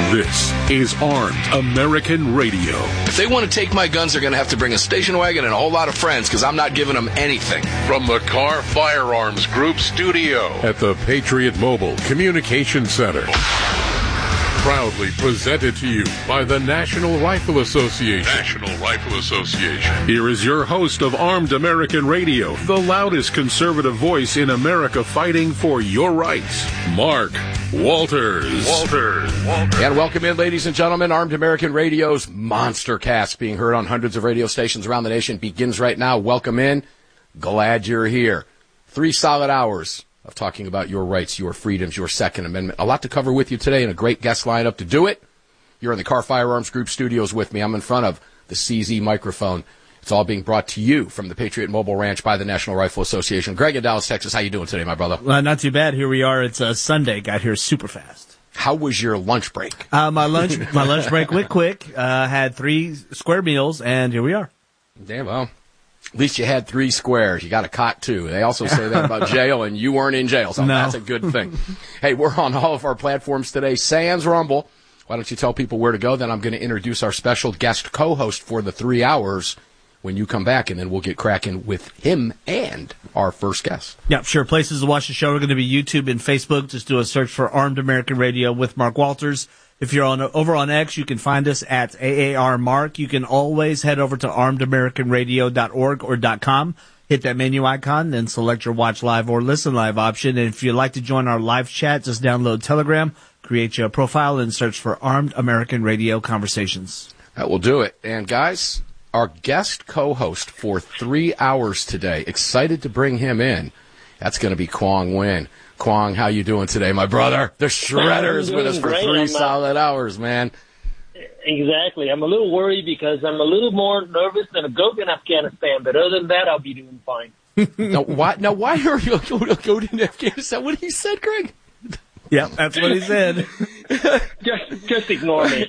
This is Armed American Radio. If they want to take my guns, they're going to have to bring a station wagon and a whole lot of friends, because I'm not giving them anything. From the Car Firearms Group studio at the Patriot Mobile Communication Center. Proudly presented to you by the National Rifle Association. National Rifle Association. Here is your host of Armed American Radio, the loudest conservative voice in America fighting for your rights, Mark Walters. And welcome in, ladies and gentlemen. Armed American Radio's Monster Cast, being heard on hundreds of radio stations around the nation, begins right now. Welcome in. Glad you're here. 3 solid hours of talking about your rights, your freedoms, your Second Amendment. A lot to cover with you today and a great guest lineup to do it. You're in the Car Firearms Group studios with me. I'm in front of the CZ microphone. It's all being brought to you from the Patriot Mobile Ranch by the National Rifle Association. Greg in Dallas, Texas, how you doing today, my brother? Well, not too bad. Here we are. It's Sunday. Got here super fast. How was your lunch break? My lunch break went quick. Had 3 square meals, and here we are. Damn, well, at least you had 3 squares. You got a cot, too. They also say that about jail, and you weren't in jail, so That's a good thing. Hey, we're on all of our platforms today. Sans Rumble. Why don't you tell people where to go? Then I'm going to introduce our special guest co-host for the 3 hours when you come back, and then we'll get cracking with him and our first guest. Yeah, sure. Places to watch the show are going to be YouTube and Facebook. Just do a search for Armed American Radio with Mark Walters. If you're over on X, you can find us at AARMark. You can always head over to armedamericanradio.org or .com. Hit that menu icon, then select your watch live or listen live option. And if you'd like to join our live chat, just download Telegram, create your profile, and search for Armed American Radio Conversations. That will do it. And guys, our guest co-host for 3 hours today, excited to bring him in. That's going to be Quang Nguyen. Quang, how you doing today, my brother? The Shredder is with us for 3 solid hours, man. Exactly. I'm a little worried because I'm a little more nervous than a goat in Afghanistan, but other than that, I'll be doing fine. Now, why are you a goat in Afghanistan? What he said, Greg? Yeah, that's what he said. Just ignore me.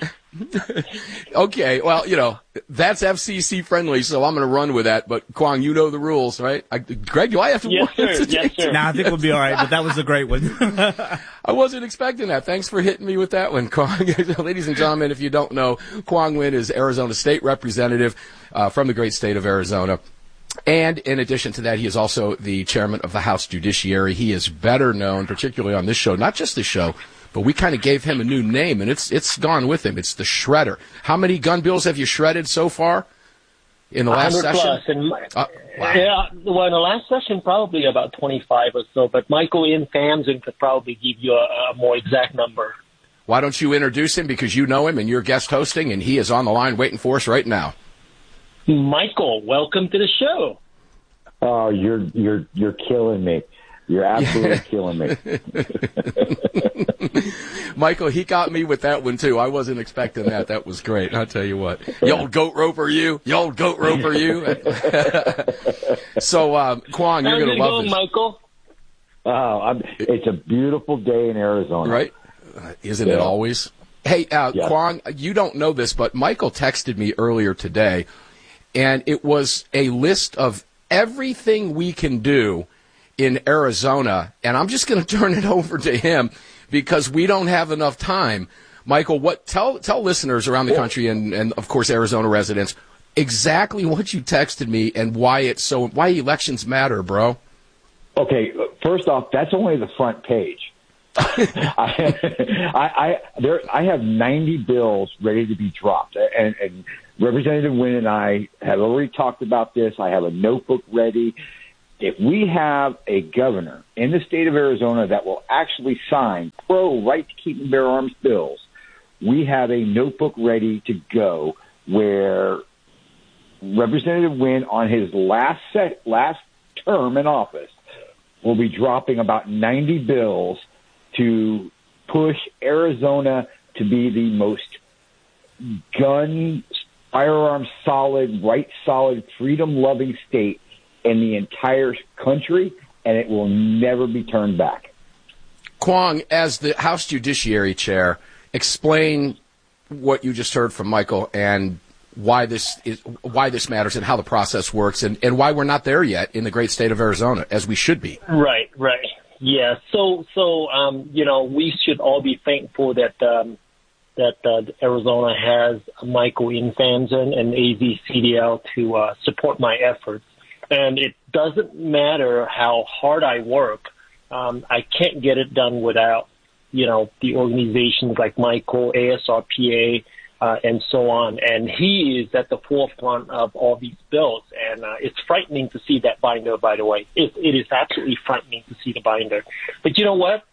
Okay, well, that's FCC friendly, so I'm going to run with that. But, Quang, you know the rules, right? Greg, do I have to Yes, sir. Yes, sir. I think we'll be all right, but that was a great one. I wasn't expecting that. Thanks for hitting me with that one, Quang. Ladies and gentlemen, if you don't know, Quang Nguyen is Arizona State Representative from the great state of Arizona. And in addition to that, he is also the chairman of the House Judiciary. He is better known, particularly on this show, not just this show, but we kind of gave him a new name, and it's gone with him. It's the Shredder. How many gun bills have you shredded so far in the last session? Wow. Yeah, well, in the last session, probably about 25 or so, but Michael in Famson could probably give you a more exact number. Why don't you introduce him, because you know him and you're guest hosting, and he is on the line waiting for us right now. Michael, welcome to the show. Oh, you're killing me. You're absolutely killing me. Michael, he got me with that one, too. I wasn't expecting that. That was great. I'll tell you what. You old goat roper, you. You old goat roper, you. So, Quang, you're going to love this. Michael? Oh, it's a beautiful day in Arizona. Right? Isn't it always? Hey, Quang, you don't know this, but Michael texted me earlier today, and it was a list of everything we can do in Arizona, and I'm just going to turn it over to him because we don't have enough time. Michael, tell listeners around the country and of course Arizona residents exactly what you texted me and why elections matter, bro. Okay, first off, that's only the front page. I have 90 bills ready to be dropped, and Representative Nguyen and I have already talked about this. I have a notebook ready. If we have a governor in the state of Arizona that will actually sign pro-right to keep and bear arms bills, we have a notebook ready to go where Representative Nguyen on his last term in office will be dropping about 90 bills to push Arizona to be the most firearm solid, right solid, freedom-loving state in the entire country, and it will never be turned back. Quang, as the House Judiciary Chair, explain what you just heard from Michael and why this matters and how the process works and why we're not there yet in the great state of Arizona, as we should be. Right. Yeah. So we should all be thankful that that Arizona has Michael Infanson and AZCDL to support my efforts. And it doesn't matter how hard I work. I can't get it done without, the organizations like Michael, ASRPA, and so on. And he is at the forefront of all these bills. And it's frightening to see that binder, by the way. It is absolutely frightening to see the binder. But you know what?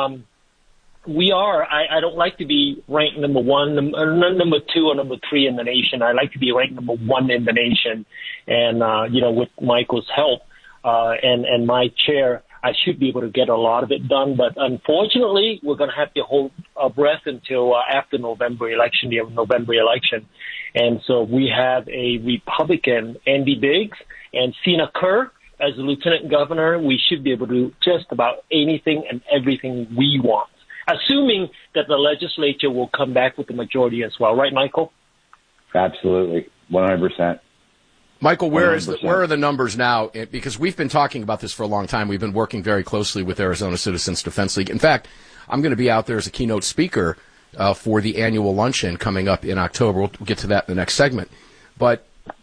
We are, I don't like to be ranked number one, number two, or number three in the nation. I like to be ranked number one in the nation. And, with Michael's help and my chair, I should be able to get a lot of it done. But unfortunately, we're going to have to hold our breath until after November election, the November election. And so we have a Republican, Andy Biggs, and Sina Kerr as the lieutenant governor. We should be able to do just about anything and everything we want, assuming that the legislature will come back with the majority as well. Right, Michael? Absolutely. 100%. Michael, where are the numbers now? Because we've been talking about this for a long time. We've been working very closely with Arizona Citizens Defense League. In fact, I'm going to be out there as a keynote speaker for the annual luncheon coming up in October. We'll get to that in the next segment. But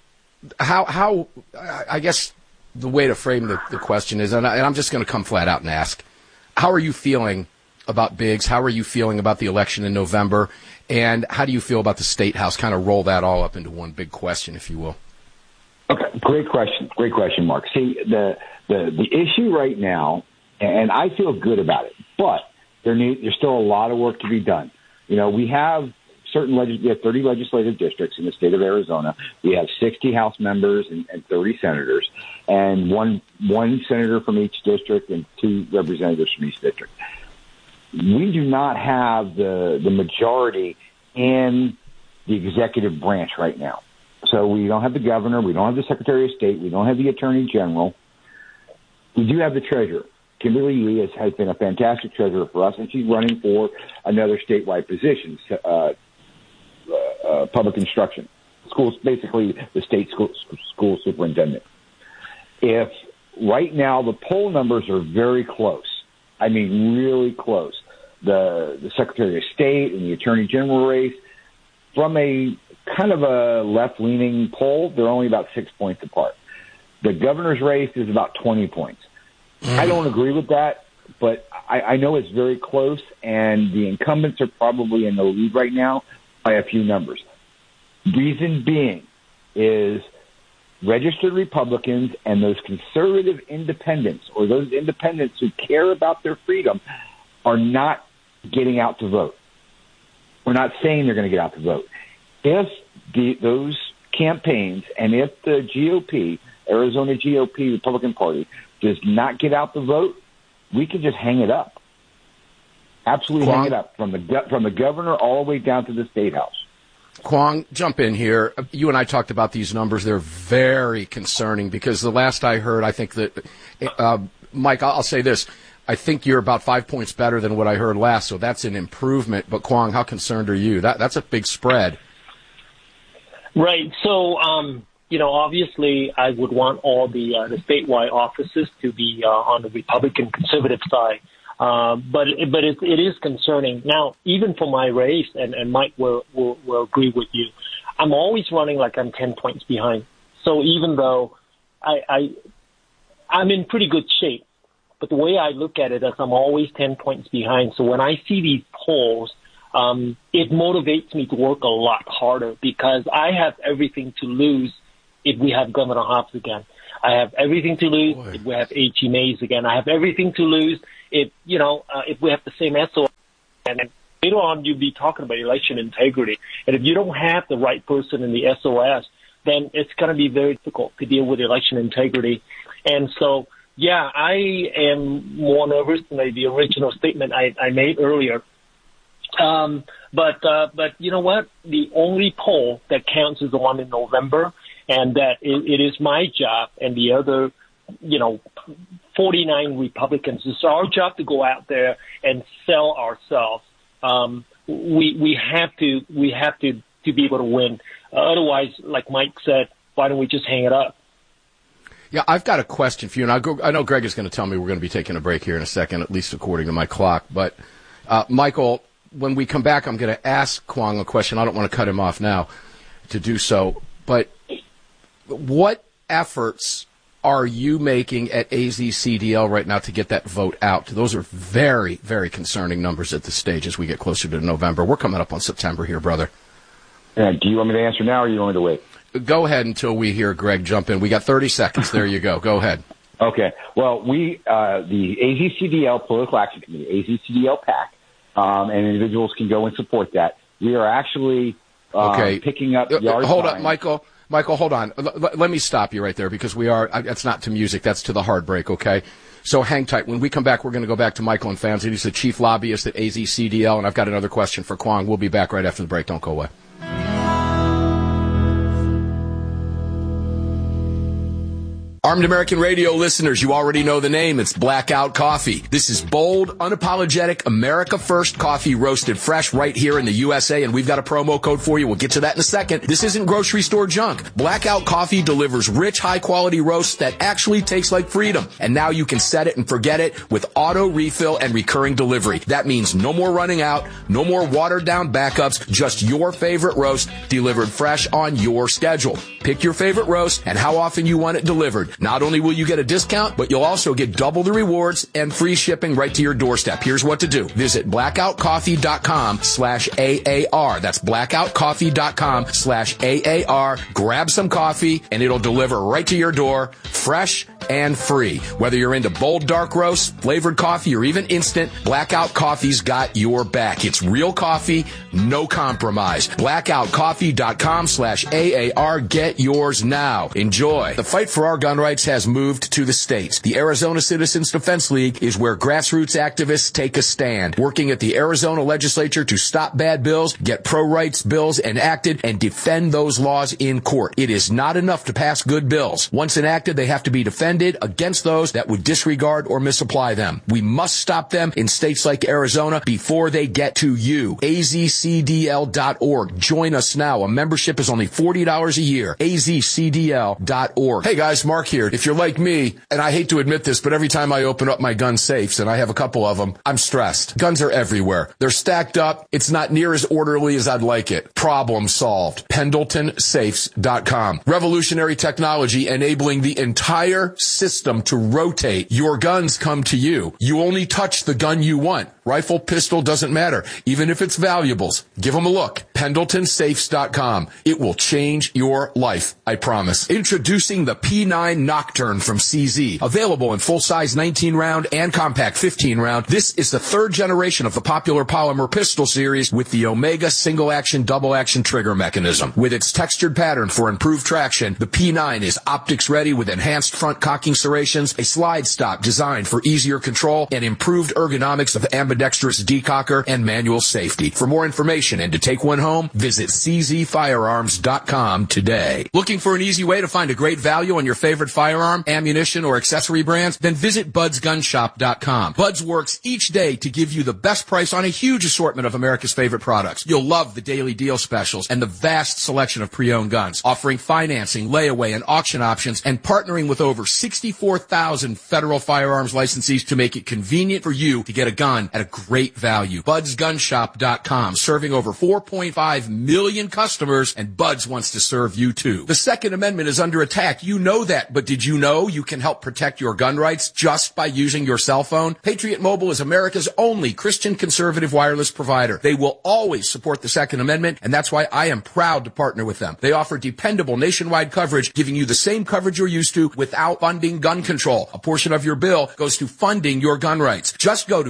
how I guess the way to frame the question is, and I'm just going to come flat out and ask, how are you feeling about Biggs? How are you feeling about the election in November? And how do you feel about the State House? Kind of roll that all up into one big question, if you will. Okay, great question, Mark. See, the issue right now, and I feel good about it, but there's still a lot of work to be done. We have we have 30 legislative districts in the state of Arizona. We have 60 House members and 30 senators, and one senator from each district and 2 representatives from each district. We do not have the majority in the executive branch right now. So we don't have the governor, we don't have the Secretary of State, we don't have the Attorney General. We do have the treasurer. Kimberly Lee has been a fantastic treasurer for us, and she's running for another statewide position, public instruction. Schools, basically the state school superintendent. If right now the poll numbers are very close, I mean really close, the Secretary of State and the Attorney General race, from a kind of a left-leaning poll, they're only about 6 points apart. The governor's race is about 20 points. I don't agree with that, but I know it's very close, and the incumbents are probably in the lead right now by a few numbers. Reason being is registered Republicans and those conservative independents, or those independents who care about their freedom, are not getting out to vote. We're not saying they're going to get out to vote. If those campaigns and if the GOP, Arizona GOP, Republican Party, does not get out the vote, we can just hang it up. Absolutely hang it up from the governor all the way down to the State House. Kwong, jump in here. You and I talked about these numbers. They're very concerning because the last I heard, I think that, Mike, I'll say this. I think you're about 5 points better than what I heard last, so that's an improvement. But, Kwong, how concerned are you? That's a big spread. Right. So, obviously I would want all the statewide offices to be on the Republican conservative side. But it is concerning. Now, even for my race, and Mike will agree with you, I'm always running like I'm 10 points behind. So even though I'm in pretty good shape, but the way I look at it is I'm always 10 points behind. So when I see these polls, it motivates me to work a lot harder because I have everything to lose if we have Governor Hobbs again. I have everything to lose if we have H.E. Mays again. I have everything to lose if we have the same SOS. And later on, you'll be talking about election integrity. And if you don't have the right person in the SOS, then it's going to be very difficult to deal with election integrity. And so, yeah, I am more nervous than the original statement I made earlier. But you know what? The only poll that counts is the one in November, and that it is my job and the other, 49 Republicans. It's our job to go out there and sell ourselves. We have to be able to win. Otherwise, like Mike said, why don't we just hang it up? Yeah, I've got a question for you, and I know Greg is going to tell me we're going to be taking a break here in a second, at least according to my clock. But Michael, when we come back, I'm going to ask Kwong a question. I don't want to cut him off now to do so. But what efforts are you making at AZCDL right now to get that vote out? Those are very, very concerning numbers at this stage as we get closer to November. We're coming up on September here, brother. Do you want me to answer now, or you want me to wait? Go ahead until we hear Greg jump in. We got 30 seconds. There you go. Go ahead. Okay. Well, the AZCDL Political Action Committee, AZCDL PAC, and individuals can go and support that. We are actually picking up yard Hold signs. up, Michael. Michael, hold on. Let me stop you right there because that's not to music. That's to the hard break, okay? So hang tight. When we come back, we're going to go back to Michael and Fanzine. He's the chief lobbyist at AZCDL, and I've got another question for Kwong. We'll be back right after the break. Don't go away. Armed American Radio listeners, you already know the name. It's Blackout Coffee. This is bold, unapologetic, America First coffee roasted fresh right here in the USA, and we've got a promo code for you. We'll get to that in a second. This isn't grocery store junk. Blackout Coffee delivers rich, high-quality roasts that actually taste like freedom. And now you can set it and forget it with auto refill and recurring delivery. That means no more running out, no more watered-down backups, just your favorite roast delivered fresh on your schedule. Pick your favorite roast and how often you want it delivered. Not only will you get a discount, but you'll also get double the rewards and free shipping right to your doorstep. Here's what to do. Visit blackoutcoffee.com/AAR. That's blackoutcoffee.com/AAR. Grab some coffee and it'll deliver right to your door, fresh and free. Whether you're into bold dark roast, flavored coffee, or even instant, Blackout Coffee's got your back. It's real coffee, no compromise. blackoutcoffee.com/AAR. Get yours now. Enjoy. The fight for our gun rights has moved to the states. The Arizona Citizens Defense League is where grassroots activists take a stand, working at the Arizona legislature to stop bad bills, get pro-rights bills enacted, and defend those laws in court. It is not enough to pass good bills. Once enacted, they have to be defended against those that would disregard or misapply them. We must stop them in states like Arizona before they get to you. AZCDL.org. Join us now. A membership is only $40 a year. AZCDL.org. Hey guys, Mark here. If you're like me, and I hate to admit this, but every time I open up my gun safes, and I have a couple of them, I'm stressed. Guns are everywhere. They're stacked up. It's not near as orderly as I'd like it. Problem solved. PendletonSafes.com. Revolutionary technology enabling the entire system to rotate. Your guns come to you. You only touch the gun you want. Rifle, pistol, doesn't matter. Even if it's valuables. Give them a look. PendletonSafes.com. It will change your life, I promise. Introducing the P9 Nocturne from CZ. Available in full-size 19-round and compact 15-round. This is the third generation of the popular polymer pistol series with the Omega single-action, double-action trigger mechanism. With its textured pattern for improved traction, the P9 is optics-ready with enhanced front cocking serrations, a slide stop designed for easier control, and improved ergonomics of ambidextrous decocker and manual safety. For more information and to take one home, visit czfirearms.com today. Looking for an easy way to find a great value on your favorite firearm, ammunition, or accessory brands? Then visit budsgunshop.com. Buds works each day to give you the best price on a huge assortment of America's favorite products. You'll love the daily deal specials and the vast selection of pre-owned guns, offering financing, layaway, and auction options, and partnering with over 64,000 federal firearms licensees to make it convenient for you to get a gun at a great value. budsgunshop.com, serving over 4.5 million customers, and Buds wants to serve you too. The Second Amendment is under attack. You know that, but did you know you can help protect your gun rights just by using your cell phone? Patriot Mobile is America's only Christian conservative wireless provider. They will always support the Second Amendment, and that's why I am proud to partner with them. They offer dependable nationwide coverage, giving you the same coverage you're used to without funding gun control. A portion of your bill goes to funding your gun rights. Just go to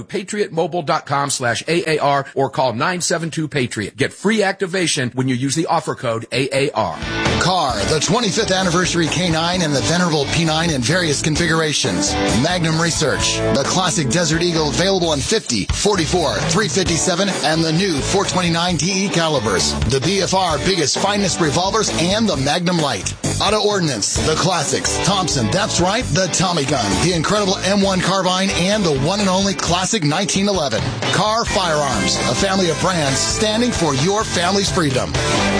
patriotmobile.com/AAR or call 972-PATRIOT. Get free activation when you use the offer code AAR. CAR, the 25th anniversary K9 and the venerable P9 in various configurations. Magnum Research, the classic Desert Eagle available in 50, 44, 357, and the new 429 DE calibers. The BFR biggest finest revolvers and the Magnum Light. Auto Ordnance, the classics. Thompson, that's right, the Tommy gun, the incredible M1 carbine, and the one and only classic 1911. CAR Firearms, a family of brands standing for your family's freedom.